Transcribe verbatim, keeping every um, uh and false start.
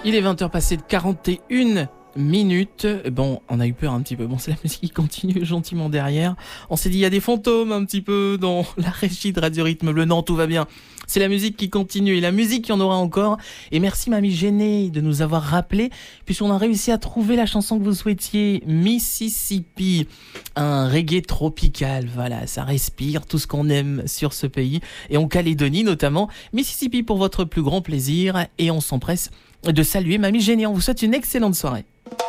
Il est vingt heures passées de quarante et une minutes. Bon, on a eu peur un petit peu. Bon, c'est la musique qui continue gentiment derrière. On s'est dit, il y a des fantômes un petit peu dans la régie de Radio Rythme Bleu. Non, tout va bien. C'est la musique qui continue. Et la musique, il y en aura encore. Et merci, Mamie Gênée, de nous avoir rappelé, puisqu'on a réussi à trouver la chanson que vous souhaitiez. Mississippi. Un reggae tropical. Voilà, ça respire tout ce qu'on aime sur ce pays. Et en Calédonie, notamment. Mississippi pour votre plus grand plaisir. Et on s'empresse de saluer Mamie Gênée. On vous souhaite une excellente soirée.